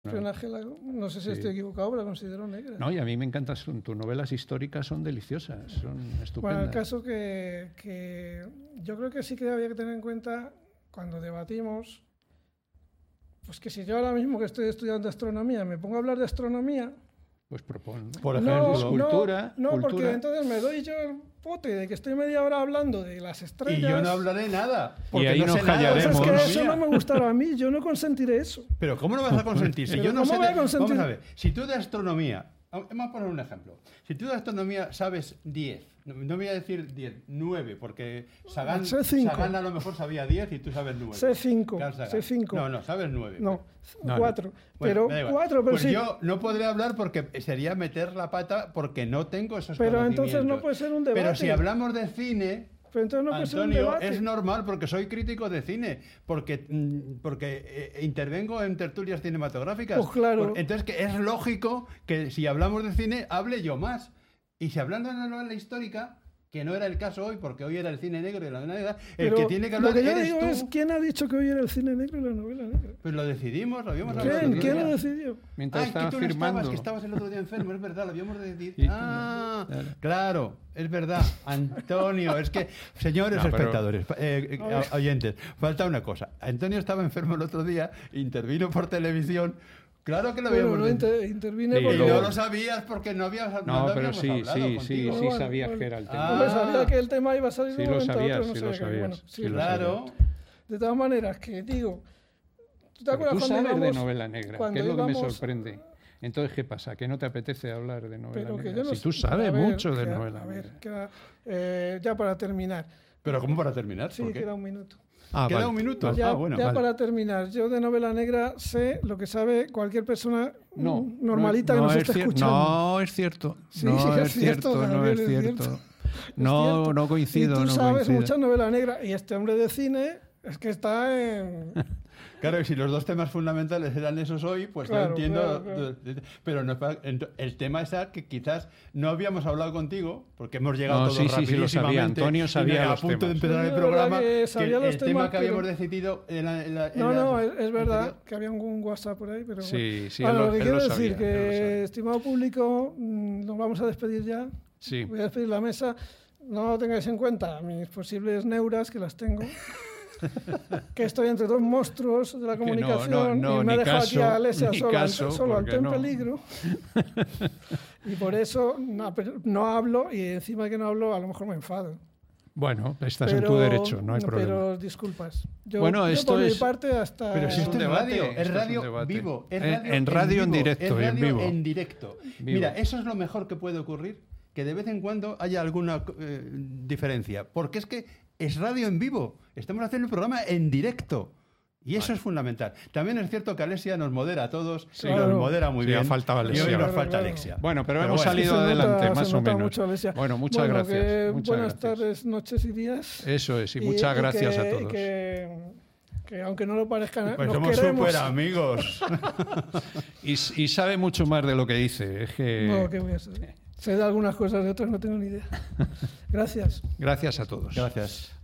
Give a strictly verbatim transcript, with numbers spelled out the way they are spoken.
Espionaje, no sé si sí. estoy equivocado, pero la considero negra. No, y a mí me encantan, son, tus novelas históricas son deliciosas, son estupendas. Bueno, el caso que, que yo creo que sí que había que tener en cuenta cuando debatimos, pues que si yo ahora mismo que estoy estudiando astronomía me pongo a hablar de astronomía... Pues propon, ¿no? Por ejemplo, no, cultura. No, no cultura. porque entonces me doy yo el pote de que estoy media hora hablando de las estrellas. Y yo no hablaré nada. Y ahí no nos sé callaremos. Nada. Pues es que eso no me gustará a mí, yo no consentiré eso. Pero ¿cómo no vas a consentir? Si yo no ¿Cómo sé voy de... a consentir? Vamos a ver, si tú de astronomía... Vamos a poner un ejemplo. Si tú de astronomía sabes diez, no, no voy a decir diez, nueve, porque Sagan, Sagan a lo mejor sabía diez y tú sabes nueve. sé cinco, sé cinco. No, no, sabes nueve. No, no cuatro. No. Pero bueno, cuatro, pero pues sí. yo no podré hablar porque sería meter la pata porque no tengo esos pero conocimientos. Pero entonces no puede ser un debate. Pero si hablamos de cine... Pero entonces no puede Antonio, ser un debate. Es normal porque soy crítico de cine, porque, porque eh, intervengo en tertulias cinematográficas. Pues claro. Entonces que es lógico que si hablamos de cine hable yo más. Y si hablando de novela histórica, que no era el caso hoy, porque hoy era el cine negro y la novela negra, el pero que tiene que hablar lo que yo eres digo tú. Es, ¿quién ha dicho que hoy era el cine negro y la novela negra? Pues lo decidimos, lo habíamos ¿Quién? hablado. ¿Quién lo decidió? Mientras ah, estaba que tú firmando. No estabas, que estabas el otro día enfermo, es verdad, lo habíamos decidido. Sí, ah, claro. claro, es verdad. Antonio, es que, señores no, pero... espectadores, eh, eh, oyentes, falta una cosa. Antonio estaba enfermo el otro día, intervino por televisión. Claro que lo habíamos bueno, no inter intervine sí, porque... Y no lo sabías porque no habías no, no pero sí, sí, sí, sí bueno, sabías bueno. que era el tema. Ah, pues sabía que el tema iba a salir sí de un lo momento sabías, a otro, no sí lo sabía sabías. que, bueno, sí sí, lo claro. sabías. De todas maneras, que digo... ¿Tú te acuerdas tú cuando sabes íbamos, de novela negra, que es lo íbamos, que me sorprende. Entonces, ¿qué pasa? ¿Que no te apetece hablar de novela pero que negra? yo no Si tú sé, sabes ver, mucho de queda, novela a ver, negra. queda, eh, ya para terminar. Pero ¿cómo para terminar? Sí, ¿Por qué? queda un minuto. Ah, Queda vale. un minuto. Ya, ah, bueno, ya vale. para terminar, yo de novela negra sé lo que sabe cualquier persona no, normalita no, que nos no esté es escuchando. No es cierto. Sí, no sí que es cierto, cierto, no es es cierto. cierto. No, cierto. no coincido. Y tú no sabes coincido. mucha novela negra y este hombre de cine es que está en... Claro, y si los dos temas fundamentales eran esos hoy, pues claro, yo entiendo. Claro, claro. Pero no, el tema es que quizás no habíamos hablado contigo, porque hemos llegado no, todos sí, sí, sí, lo rapidísimamente. sabía. Antonio sabía y los a punto temas. de empezar Sí, el programa, que que sabía el, los el temas, tema que pero... habíamos decidido en la, en la, en No, la, no, es, es verdad anterior. que había un WhatsApp por ahí, pero sí, bueno. sí, Bueno, él lo que él quiero lo decir, sabía, que estimado público, nos vamos a despedir ya. Sí. Voy a despedir la mesa. No tengáis en cuenta mis posibles neuras, que las tengo. Que estoy entre dos monstruos de la comunicación no, no, no, y me ha dejado caso, aquí a Alesia solo, caso, ante, solo ante un no. peligro. Y por eso no, no hablo, y encima de que no hablo, a lo mejor me enfado. Bueno, estás pero, en tu derecho, no hay problema. Pero disculpas. Yo, bueno, yo esto por es... mi parte hasta... Pero si esto es radio, es radio es vivo. Es en, radio en radio en, vivo, directo, es radio en vivo. en directo. Vivo. Mira, eso es lo mejor que puede ocurrir, que de vez en cuando haya alguna eh, diferencia. Porque es que es radio en vivo. Estamos haciendo un programa en directo. Y eso vale. es fundamental. También es cierto que Alesia nos modera a todos, sí, y nos claro. modera muy sí, bien. Faltaba Alesia. Y hoy nos claro, falta claro. Alexia. Bueno, pero, pero hemos bueno, salido adelante, nota, más o menos. Mucho, bueno, muchas bueno, gracias. Que muchas buenas gracias. tardes, noches y días. Eso es, y, y muchas y gracias que, a todos. Que, que aunque no lo parezca, pues nos somos queremos. súper amigos. y, y sabe mucho más de lo que dice. Es que... No, ¿qué voy a saber? Sé de algunas cosas, de otras no tengo ni idea. Gracias. Gracias a todos. Gracias.